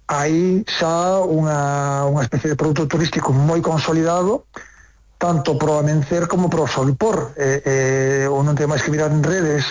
hai xa unha especie de produto turístico moi consolidado, tanto pro amencer como pro solpor. O non ten máis que mirar en redes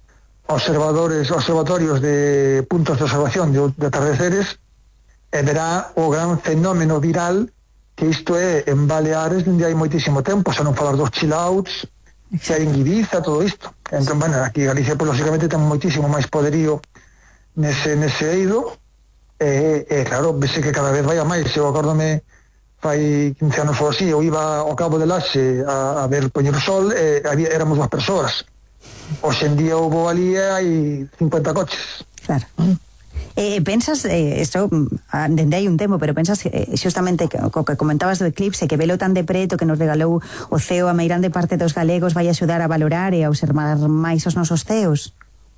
observatorios de puntos de observación de atardeceres, e verá o gran fenómeno viral que isto é en Baleares dende hai moitísimo tempo, xa non falar dos chill outs, xa en Ibiza, todo isto. Entón, bueno, aquí Galicia, pues, lógicamente, ten moitísimo máis poderío nese eido, claro, vese que cada vez vai a máis. Eu acórdome, fai 15 anos ou así, eu iba ao Cabo de Laxe a ver poñer o sol, éramos 2 persoas. Hoxe en día houve ali hai 50 coches. Claro. Pensas, isto dende hai un tempo, pero pensas xustamente co que comentabas do eclipse, que velo tan de preto, que nos regalou o ceo a meirande parte dos galegos, vai axudar a valorar e a observar máis os nosos ceos?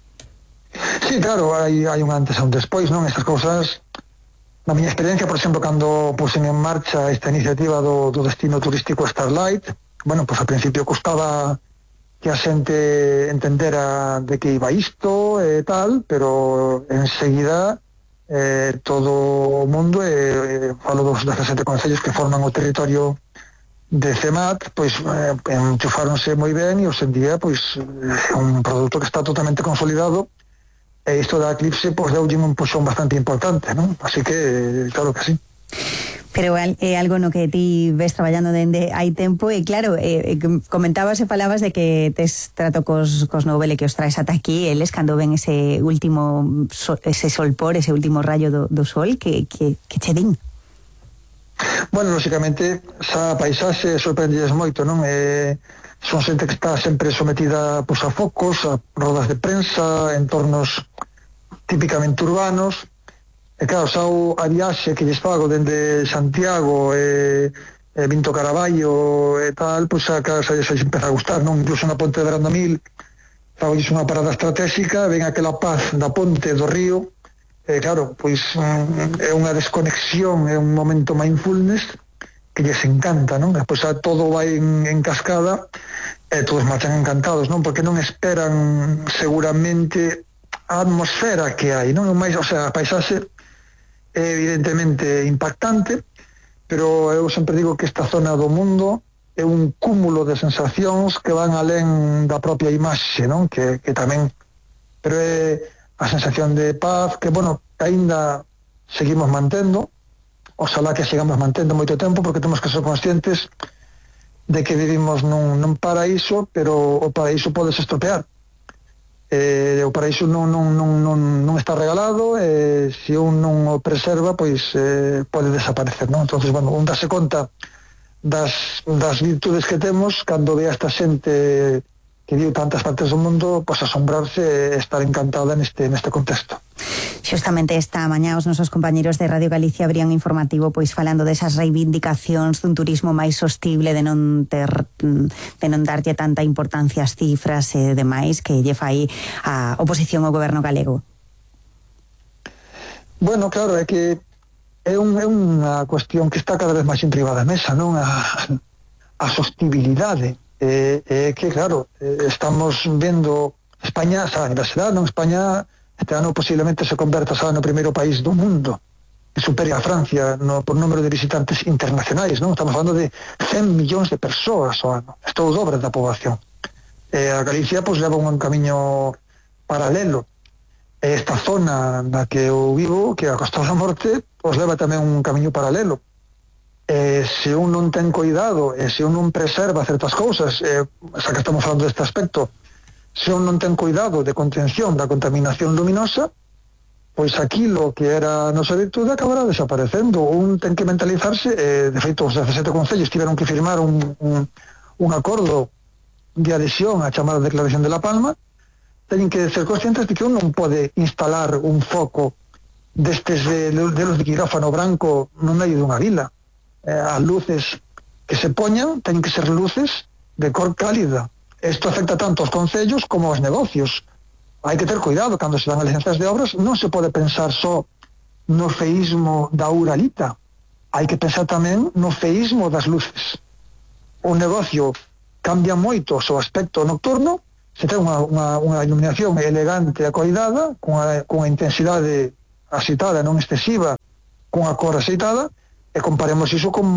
Sí, claro, hai un antes e un despois, non? Estas cousas, na miña experiencia, por exemplo, cando pusen en marcha esta iniciativa do destino turístico Starlight, bueno, pues ao principio costaba que a xente entendera de que iba isto e tal, pero enseguida todo o mundo, falo dos 17 concellos que forman o territorio de CEMAT, pois enchufáronse moi ben, e hoxe en día pois é un produto que está totalmente consolidado, e isto da eclipse pois deulle un puxón bastante importante, non? Así que claro que sí. Pero é algo no que ti ves traballando dende hai tempo, e claro, comentabas e falabas de que tes trato cos Nobel e que os traes ata aquí, eles cando ven ese último ese solpor, ese último rayo do sol, que che din? Bueno, lógicamente, esa paisaxe sorprendes moito, non? Son xente que está sempre sometida, pois, a focos, a rodas de prensa, entornos típicamente urbanos. E claro, xa a viaxe que lles fago dende Santiago Vinto Caraballo e tal, pois xa se empeza a gustar, non? Incluso na Ponte de Brandamil fago unha parada estratégica, ven aquela paz da ponte do río, e claro, pois é unha desconexión, é un momento mindfulness que lles encanta, non? Pois xa todo vai en cascada e todos marchan encantados, non? Porque non esperan seguramente a atmosfera que hai, non? O sea, a paisaxe é evidentemente impactante, pero eu sempre digo que esta zona do mundo é un cúmulo de sensacións que van alén da propia imaxe, non? Que tamén, pero é a sensación de paz que, bueno, aínda seguimos mantendo, oxalá que sigamos mantendo moito tempo, porque temos que ser conscientes de que vivimos nun paraíso, pero o paraíso pode se estropear. O paraíso non está regalado, se un non o preserva, pois pode desaparecer, non? Entonces, bueno, un dase conta das virtudes que temos cando ve a esta xente que vive tantas partes do mundo, pois asombrarse e estar encantada neste contexto. Xustamente esta mañá os nosos compañeros de Radio Galicia abrían informativo pois falando desas reivindicacións dun turismo máis sostible, de non darlle tanta importancia ás cifras e demais que lle fai a oposición ao goberno galego. Bueno, claro, é que é unha cuestión que está cada vez máis entribada a mesa, non? A sostibilidade. É que, claro, estamos vendo España, xa, a universidade, non? España este ano posiblemente se converta xa no primeiro país do mundo que supere a Francia por número de visitantes internacionais, non? Estamos falando de 100 millóns de persoas ao ano. Isto é o dobre da poboación. A Galicia, pois, leva un camiño paralelo. Esta zona na que eu vivo, que é a Costa da Morte, pois leva tamén un camiño paralelo. Se un non ten cuidado, se un non preserva certas cousas, xa que estamos falando deste aspecto, se un non ten cuidado de contención da contaminación luminosa, pois aquilo que era a nosa virtude acabará desaparecendo. Un ten que mentalizarse, de feito os 17 concellos tiveron que firmar un acordo de adhesión á chamada Declaración de La Palma. Teñen que ser conscientes de que un non pode instalar un foco destes de los de quirófano branco no medio dunha vila. As luces que se poñan teñen que ser luces de cor cálida. Isto afecta tanto aos concellos como aos negocios. Hai que ter cuidado cando se dan as licencias de obras, non se pode pensar só no feísmo da uralita, hai que pensar tamén no feísmo das luces. O negocio cambia moito o seu aspecto nocturno se ten unha iluminación elegante e cuidada, con a intensidade axitada, non excesiva, cunha cor aceitada, e comparemos iso con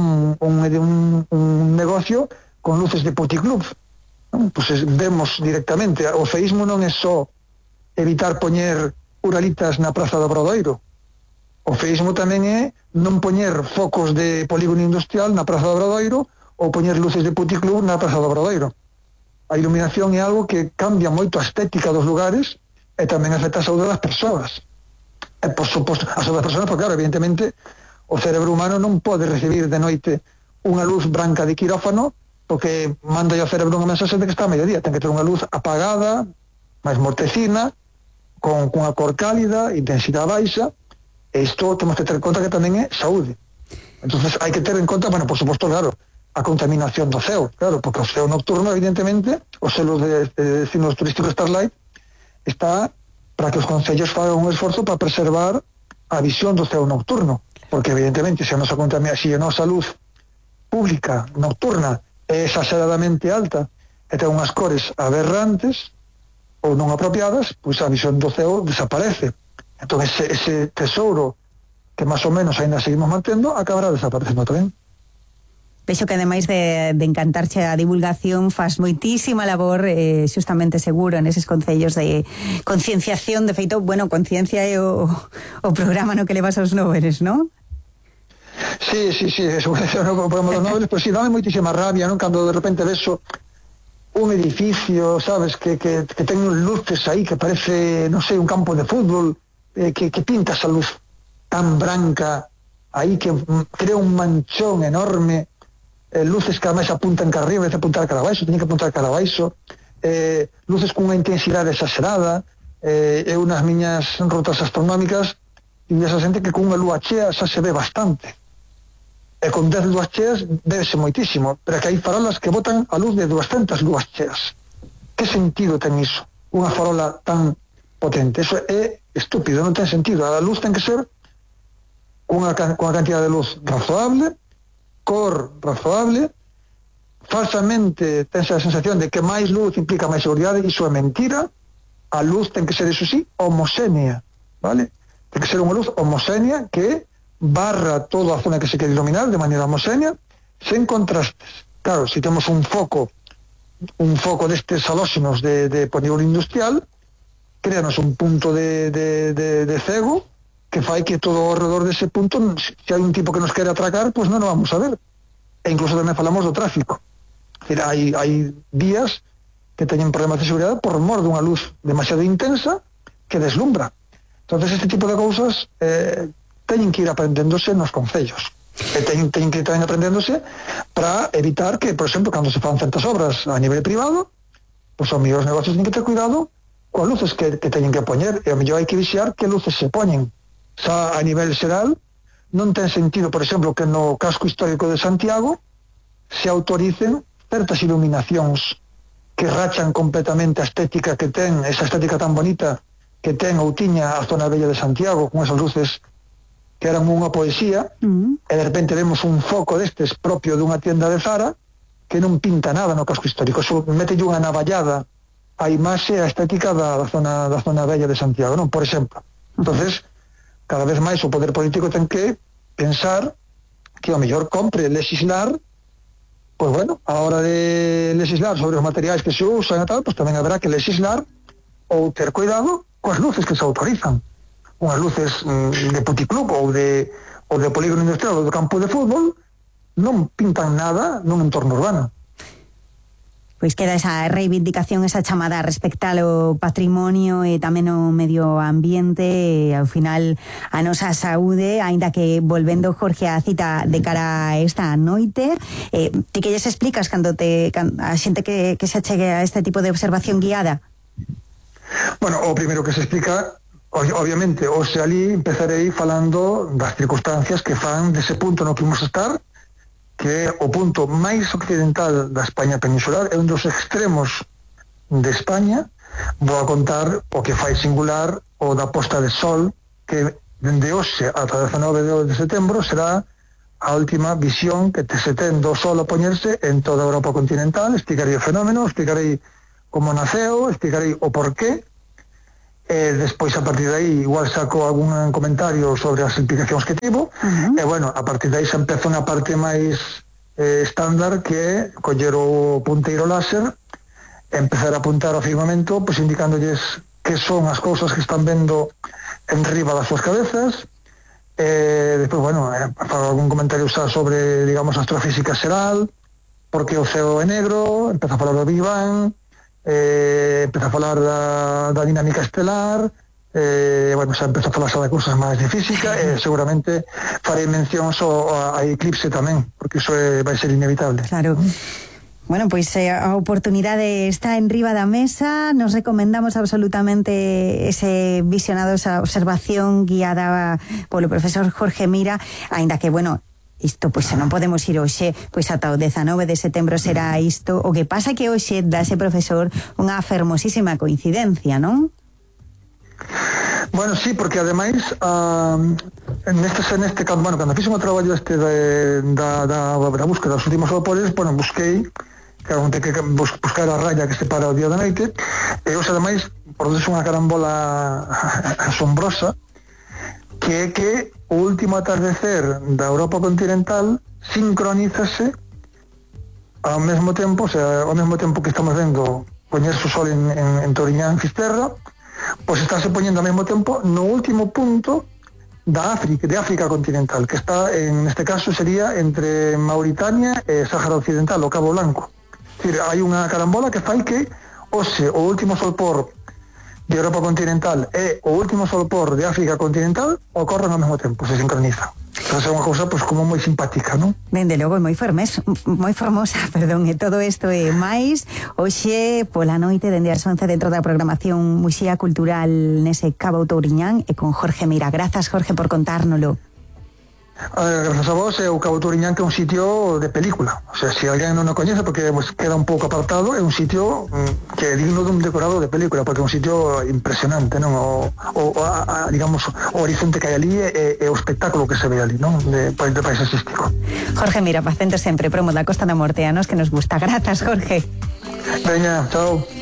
un negocio con luces de puticlub, non? Pois vemos directamente, o feísmo non é só evitar poñer uralitas na Praza do Obradoiro. O feísmo tamén é non poñer focos de polígono industrial na Praza do Obradoiro ou poñer luces de puticlub na Praza do Obradoiro. A iluminación é algo que cambia moito a estética dos lugares e tamén afecta a saúde das persoas. E, por suposto, a saúde das persoas, porque, claro, evidentemente, o cerebro humano non pode recibir de noite unha luz branca de quirófano porque manda ao cerebro unha mensaxe de que está a mediodía. Ten que ter unha luz apagada, máis mortecina, con unha cor cálida, intensidade baixa, e isto temos que ter en conta que tamén é saúde. Entonces hai que ter en conta, bueno, por suposto, claro, a contaminación do ceo, claro, porque o ceo nocturno, evidentemente, o selo de destinos turísticos Starlight está para que os concellos fagan un esforzo para preservar a visión do ceo nocturno, porque evidentemente se a nosa contaminación, se a nosa luz pública nocturna é exageradamente alta e ten unhas cores aberrantes ou non apropiadas, pois a visión do ceo desaparece. Entón ese tesouro que máis ou menos ainda seguimos mantendo acabará desaparecendo tamén. Vexo que ademais de encantarche a divulgación faz moitísima labor xustamente seguro neses concellos de concienciación. De feito, bueno, conciencia é o programa no que levas aos Nobeles, non? Sí, eso no programa dos Nobeles, pero sí, dame moitísima rabia, non? Cando de repente veso un edificio, sabes, que ten luces aí que parece, non sei, un campo de fútbol, que pinta esa luz tan branca aí que crea un manchón enorme, luces que ademais apuntan cara arriba, en vez de apuntar cara abaixo, teñen que apuntar cara abaixo, luces cunha intensidade exagerada, e unhas miñas rutas astronómicas e esa xente que cunha lúa chea xa se ve bastante, e con 10 lúas cheas vese moitísimo, pero que hai farolas que botan a luz de 200 lúas cheas. Que sentido ten iso? Unha farola tan potente, eso é estúpido, non ten sentido. A luz ten que ser cunha cantidad de luz razonable, cor razonable. Falsamente tense a sensación de que máis luz implica máis seguridade, iso é mentira. A luz ten que ser, iso sí, homoxénea, vale? Ten que ser unha luz homoxénea que barra toda a zona que se quere iluminar de maneira homoxénea, sen contrastes. Claro, se temos un foco destes halóxenos de polígono industrial, créanos un punto de cego que fai que todo ao redor dese punto, se hai un tipo que nos quere atracar, pois non o vamos a ver. E incluso tamén falamos do tráfico. Hai vías que teñen problemas de seguridade por mor dunha luz demasiado intensa que deslumbra. Entonces este tipo de cousas teñen que ir aprendéndose nos concellos. E teñen que ir tamén aprendéndose para evitar que, por exemplo, cando se fan certas obras a nivel privado, pois os mellores negocios teñen que ter cuidado coas luces que teñen que poñer, e ao mellor hai que vixiar que luces se poñen. Xa a nivel xeral non ten sentido, por exemplo, que no casco histórico de Santiago se autoricen certas iluminacións que rachan completamente a estética que ten, esa estética tan bonita que ten ou tiña a zona bella de Santiago, con esas luces que eran unha poesía, e de repente vemos un foco destes propio dunha tienda de Zara que non pinta nada no casco histórico, só metelle unha navallada a imaxe, a estética da zona bella de Santiago, non? Por exemplo. Entonces, cada vez máis o poder político ten que pensar que ao mellor compre legislar, pois bueno, a hora de legislar sobre os materiais que se usan e tal, pois tamén haberá que legislar ou ter cuidado coas luces que se autorizan. Unhas luces de puticlub ou de polígono industrial ou de campo de fútbol non pintan nada nun entorno urbano. Pois queda esa reivindicación, esa chamada a respectar o patrimonio e tamén o medio ambiente e ao final a nosa saúde, aínda que volvendo, Jorge, a cita de cara a esta noite, ti que lles explicas cando a xente que se achegue a este tipo de observación guiada? Bueno, o primeiro que se explica, obviamente, hoxe ali empezarei falando das circunstancias que fan dese punto no que imos estar, que é o punto máis occidental da España peninsular, é un dos extremos de España. Vou a contar o que fai singular o da posta de sol, que dende hoxe ata 19 de setembro será a última visión que se ten do sol a poñerse en toda a Europa continental. Explicarei o fenómeno, explicarei como naceu, explicarei o porqué, despois a partir de aí igual saco algún comentario sobre as implicacións que tivo, e bueno, a partir de aí se empeza unha parte máis estándar, que é coller o punteiro láser, empezar a apuntar ao firmamento, pois indicándolles que son as cousas que están vendo en riba das súas cabezas. Despois, bueno, fago algún comentario sobre, digamos, astrofísica xeral, porque o ceo é negro, empeza a falar do Big Bang, empeza a falar da dinámica estelar, bueno, xa empeza a falar de cousas máis de física, e seguramente farei mención a eclipse tamén, porque iso vai ser inevitable. Claro. Bueno, pois a oportunidade está en riba da mesa. Nos recomendamos absolutamente ese visionado, esa observación guiada polo profesor Jorge Mira, aínda que, bueno, isto, pois, se non podemos ir hoxe, pois ata o 19 de setembro será isto. O que pasa que hoxe dá ese profesor unha fermosísima coincidencia, non? Bueno, sí, porque ademais neste campo, bueno, cando fixo o traballo da búsqueda dos últimos vapores, bueno, busquei, claro, non ten que buscar a raya que separa o día da noite, e hoxe ademais produce unha carambola asombrosa, que é que o último atardecer da Europa continental sincronízase ao mesmo tempo, o sea, ao mesmo tempo que estamos vendo poñerse o sol en Toriñán, Fisterra, pois está se poñendo ao mesmo tempo no último punto de África continental, que está, en este caso, sería entre Mauritania e Sáhara Occidental, o Cabo Blanco. É dicir, hai unha carambola que fai que hoxe o último solpor de Europa continental e o último solpor de África continental ocorren ao mesmo tempo, se sincroniza. Entón é unha cousa pois como moi simpática, non? Dende logo, moi formosa, perdón, e todo isto e máis hoxe pola noite dende as 11 dentro da programación Muxía Cultural nese Cabo Touriñán e con Jorge Mira. Grazas, Jorge, por contárnolo. Grazas a vos, é o Cabo Touriñán, que é un sitio de película. O sea, se alguén non o coñece, porque pues, queda un pouco apartado, é un sitio que é digno dun decorado de película, porque é un sitio impresionante, non? Digamos, o horizonte que hai ali e o espectáculo que se ve ali, non? De paisaxístico. Jorge Mira, pacente sempre, promo da Costa da Morte, a nos que nos gusta. Grazas, Jorge. Veña, chao.